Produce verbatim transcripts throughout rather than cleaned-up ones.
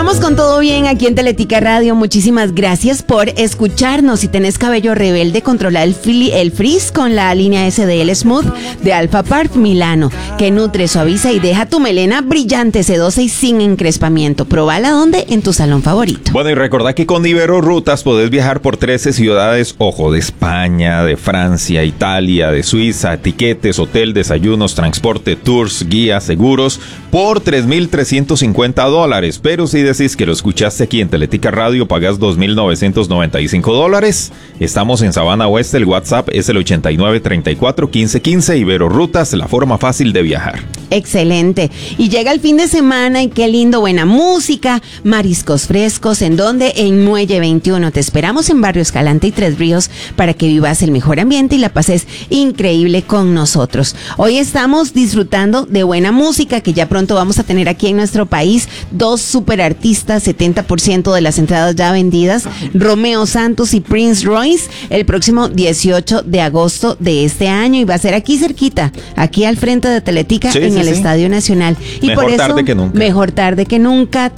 Seguimos con todo bien aquí en Teletica Radio. Muchísimas gracias por escucharnos. Si tenés cabello rebelde, controla el, fili- el frizz con la línea S D L Smooth de Alpha Part Milano, que nutre, suaviza y deja tu melena brillante, sedosa y sin encrespamiento. Probala donde, en tu salón favorito. Bueno, y recordá que con Ibero Rutas podés viajar por trece ciudades, ojo, de España, de Francia, Italia, de Suiza, tiquetes, hotel, desayunos, transporte, tours, guías, seguros, por tres mil trescientos cincuenta dólares. Pero si decís que lo escuchaste aquí en Teletica Radio, pagas dos mil novecientos noventa y cinco dólares. Estamos en Sabana Oeste, el WhatsApp es el ochenta y nueve, treinta y cuatro, quince, quince. Ibero Rutas, la forma fácil de viajar. Excelente. Y llega el fin de semana y qué lindo, buena música, mariscos frescos. ¿En dónde? En Muelle veintiuno. Te esperamos en Barrio Escalante y Tres Ríos para que vivas el mejor ambiente y la pases increíble con nosotros. Hoy estamos disfrutando de buena música que ya pronto vamos a tener aquí en nuestro país. Dos super artistas, setenta por ciento de las entradas ya vendidas. Romeo Santos y Prince Royce el próximo dieciocho de agosto de este año y va a ser aquí cerquita, aquí al frente de Teletica, sí, en sí, el sí. Estadio Nacional. Y mejor por eso, tarde que nunca. Mejor tarde que nunca.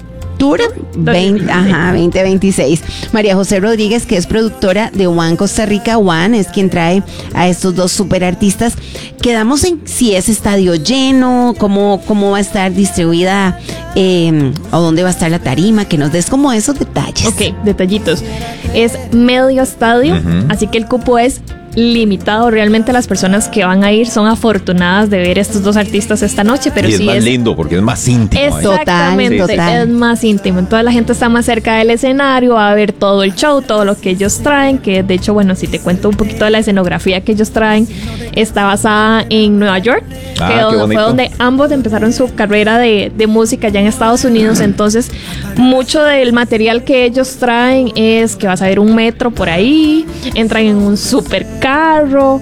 veinte, ajá, veinte veintiséis. María José Rodríguez, que es productora de One Costa Rica One, es quien trae a estos dos super artistas. Quedamos en si es estadio lleno, cómo, cómo va a estar distribuida eh, o dónde va a estar la tarima, que nos des como esos detalles. Ok, detallitos. Es medio estadio, uh-huh. Así que el cupo es limitado. Realmente las personas que van a ir son afortunadas de ver estos dos artistas esta noche, pero y es sí más es lindo porque es más íntimo. Exactamente, total, total. Es más íntimo. Entonces la gente está más cerca del escenario, va a ver todo el show, todo lo que ellos traen, que de hecho, bueno, si te cuento un poquito de la escenografía que ellos traen, está basada en Nueva York, ah, que donde, fue donde ambos empezaron su carrera de, de música allá en Estados Unidos. Entonces mucho del material que ellos traen es que vas a ver un metro por ahí, entran en un super carro,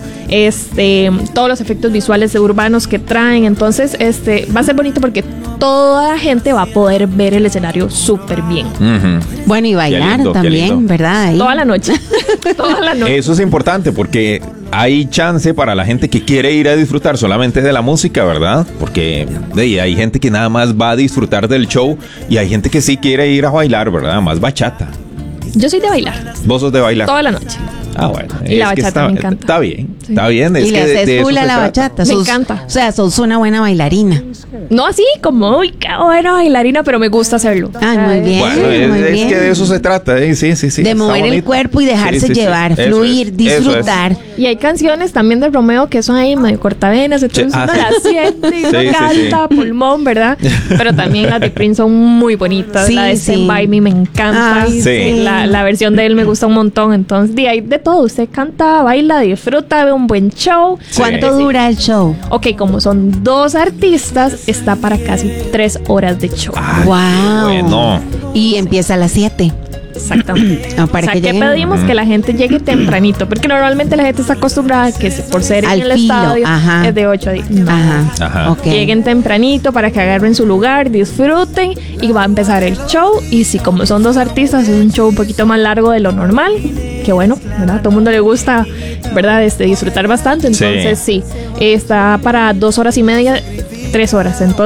este, todos los efectos visuales de urbanos que traen. Entonces, este, va a ser bonito porque toda la gente va a poder ver el escenario súper bien. Uh-huh. Bueno, y bailar lindo, también, ¿verdad? Ahí. Toda la noche. Toda la noche. Eso es importante porque hay chance para la gente que quiere ir a disfrutar solamente de la música, ¿verdad? Porque de, hay gente que nada más va a disfrutar del show y hay gente que sí quiere ir a bailar, ¿verdad? Más bachata. Yo soy de bailar. ¿Vos sos de bailar? Toda la noche. Ah, bueno. Y la bachata está, me encanta. Está bien, sí. está bien. Es y que le haces de, de full a la trata. bachata. Me sos, encanta. O sea, sos una buena bailarina. No así como, uy, qué buena bailarina, pero me gusta hacerlo. Ay, muy bien. Bueno, es, muy es bien. que de eso se trata, ¿eh? Sí, sí, sí. De mover el cuerpo y dejarse sí, sí, llevar, sí. fluir, es, disfrutar. Y hay canciones también de Romeo que son ahí medio cortavenas, entonces ah, uno sí. las siente y uno sí, canta, sí, sí. pulmón, ¿verdad? Pero también las de Prince son muy bonitas. Sí, la de Stand By Me me encanta. Ay, sí. La, la versión de él me gusta un montón. Entonces, de ahí de todo. Usted canta, baila, disfruta, ve un buen show. Sí. ¿Cuánto sí. dura el show? Ok, como son dos artistas, está para casi tres horas de show. Ay, wow. Bueno. Y empieza a las siete. Exactamente. No, para o sea, que, que lleguen... pedimos que la gente llegue tempranito, porque normalmente la gente está acostumbrada a que por ser Al en el filo, estadio ajá. es de ocho a diez. No. Ajá. Ajá. Okay. Lleguen tempranito para que agarren su lugar, disfruten y va a empezar el show. Y si como son dos artistas es un show un poquito más largo de lo normal, que bueno, ¿verdad? A todo el mundo le gusta, ¿verdad? Este, disfrutar bastante. Entonces sí, sí está para dos horas y media, tres horas. Entonces